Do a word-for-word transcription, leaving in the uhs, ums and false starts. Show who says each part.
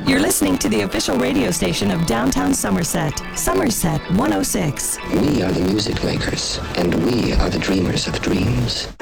Speaker 1: You're listening to the official radio station of downtown Somerset, Somerset one oh six.
Speaker 2: We are the music makers, and we are the dreamers of dreams.